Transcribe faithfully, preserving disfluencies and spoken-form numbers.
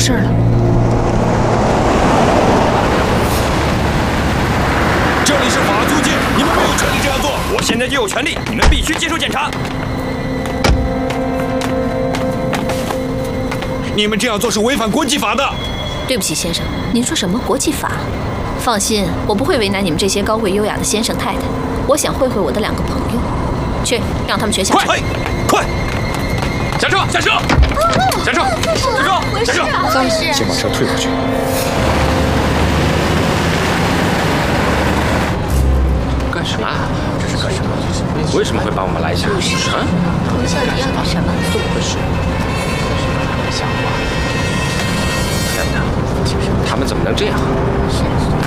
事了。 这里是法租界，你们没有权利这样做。我现在就有权利，你们必须接受检查。你们这样做是违反国际法的。 对不起，先生，您说什么国际法？放心，我不会为难你们这些高贵优雅的先生太太。我想会会我的两个朋友，去让他们全下车。 快，快！下车，下车，下车，下车，下车！ 方师， 先把车退回去。 干什么啊？这是干什么？为什么会把我们拦下？啊？ 你到底要干什么？ 怎么回事？想法。天哪！他们怎么能这样？